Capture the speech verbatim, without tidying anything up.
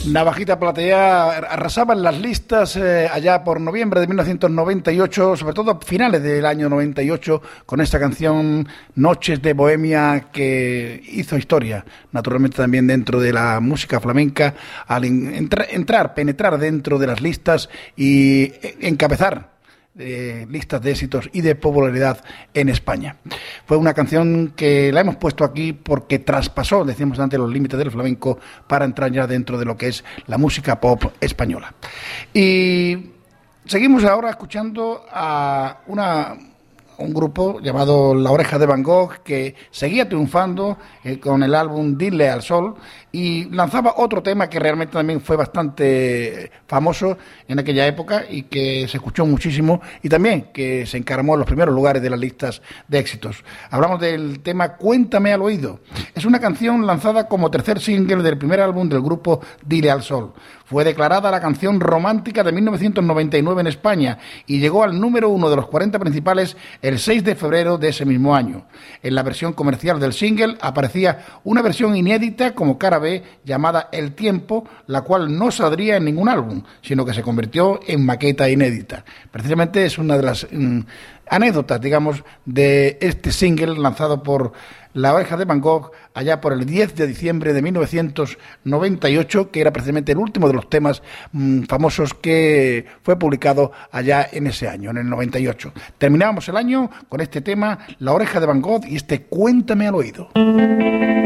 Navajita Platea arrasaba en las listas eh, allá por noviembre de mil novecientos noventa y ocho, sobre todo a finales del año noventa y ocho, con esta canción Noches de Bohemia, que hizo historia, naturalmente también dentro de la música flamenca, al entra, entrar, penetrar dentro de las listas y encabezar Eh, listas de éxitos y de popularidad en España. Fue una canción que la hemos puesto aquí porque traspasó, decíamos antes, los límites del flamenco para entrar ya dentro de lo que es la música pop española. Y seguimos ahora escuchando a una un grupo llamado La Oreja de Van Gogh, que seguía triunfando eh, con el álbum Dile al Sol, y lanzaba otro tema que realmente también fue bastante famoso en aquella época y que se escuchó muchísimo, y también que se encaramó en los primeros lugares de las listas de éxitos. Hablamos del tema Cuéntame al oído. Es una canción lanzada como tercer single del primer álbum del grupo Dile al Sol. Fue declarada la canción romántica de mil novecientos noventa y nueve en España y llegó al número uno de los cuarenta principales el seis de febrero de ese mismo año. En la versión comercial del single aparecía una versión inédita como cara B llamada El Tiempo, la cual no saldría en ningún álbum, sino que se convirtió en maqueta inédita. Precisamente es una de las mm, anécdotas, digamos, de este single lanzado por La Oreja de Van Gogh allá por el diez de diciembre de mil novecientos noventa y ocho, que era precisamente el último de los temas mmm, famosos que fue publicado allá en ese año, en el noventa y ocho. Terminábamos el año con este tema, La Oreja de Van Gogh, y este Cuéntame al oído.